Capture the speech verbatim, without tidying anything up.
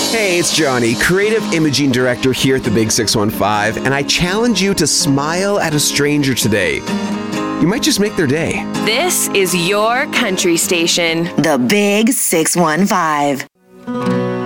Hey, it's Johnny, Creative Imaging Director here at the Big six one five, and I challenge you to smile at a stranger today. You might just make their day. This is your country station. The Big six one five.